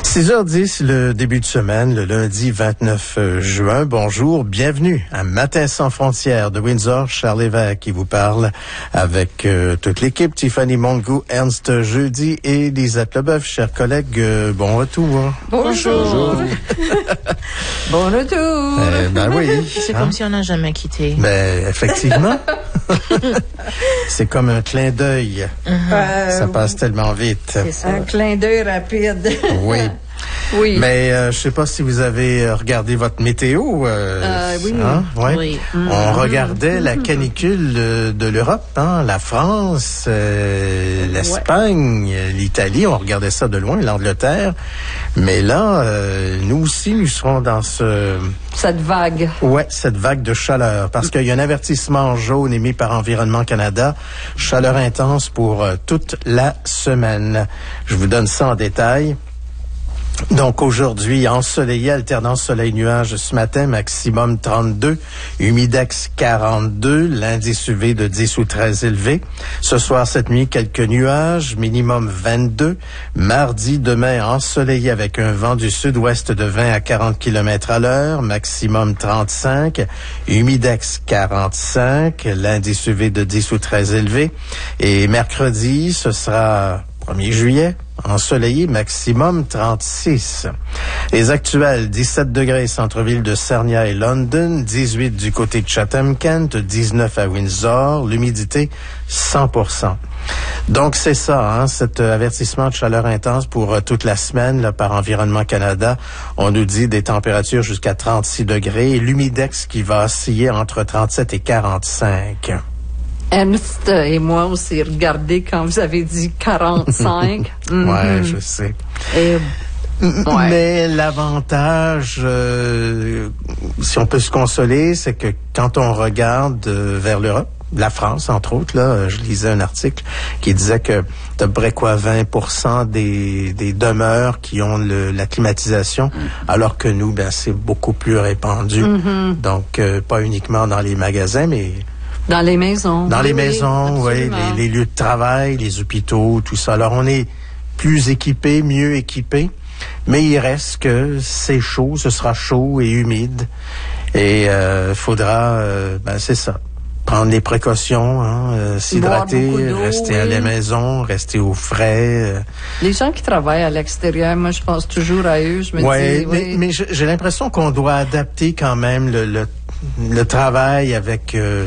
6h10, le début de semaine, le lundi 29 juin. Bonjour, bienvenue à Matin sans frontières de Windsor. Charles Lévesque qui vous parle avec toute l'équipe. Tiffany Mongo, Ernst Jeudi et Lisa Leboeuf. Chers collègues, bon retour. Bonjour. Bon retour. Ben oui. C'est comme si on n'a jamais quitté. Ben, effectivement. C'est comme un clin d'œil. Ça passe tellement vite. C'est ça. Un clin d'œil rapide. Oui. Oui. Mais je sais pas si vous avez regardé votre météo. Oui. Hein? Ouais. Oui. On regardait la canicule de l'Europe, hein? La France, l'Espagne, l'Italie. On regardait ça de loin, l'Angleterre. Mais là, nous aussi, nous serons dans cette vague. Ouais, cette vague de chaleur. Parce qu'il y a un avertissement jaune émis par Environnement Canada. Chaleur intense pour toute la semaine. Je vous donne ça en détail. Donc aujourd'hui, ensoleillé, alternance soleil-nuage ce matin, maximum 32, humidex 42, l'indice UV de 10 ou 13 élevé. Ce soir, cette nuit, quelques nuages, minimum 22. Mardi, demain, ensoleillé avec un vent du sud-ouest de 20 à 40 km à l'heure, maximum 35, humidex 45, l'indice UV de 10 ou 13 élevé. Et mercredi, ce sera 1er juillet, ensoleillé, maximum 36. Les actuels, 17 degrés centre-ville de Sarnia et London, 18 du côté de Chatham-Kent, 19 à Windsor, l'humidité 100%. Donc c'est ça, hein, cet avertissement de chaleur intense pour toute la semaine là, par Environnement Canada. On nous dit des températures jusqu'à 36 degrés et l'humidex qui va osciller entre 37 et 45. Ernst et moi aussi regardez quand vous avez dit 45. Ouais, je sais. Et, Mais l'avantage, si on peut se consoler, c'est que quand on regarde vers l'Europe, la France, entre autres, là, je lisais un article qui disait que d'à peu près 20% des demeures qui ont la climatisation, alors que nous, ben c'est beaucoup plus répandu. Donc, pas uniquement dans les magasins, mais dans les maisons. Dans les maisons, oui, les lieux de travail, les hôpitaux, tout ça. Alors, on est plus équipés, mieux équipés, mais il reste que c'est chaud, ce sera chaud et humide. Et faudra, c'est ça, prendre les précautions, hein, s'hydrater, rester à la maison, rester au frais. Les gens qui travaillent à l'extérieur, moi, je pense toujours à eux. Je me dis, mais j'ai l'impression qu'on doit adapter quand même le travail avec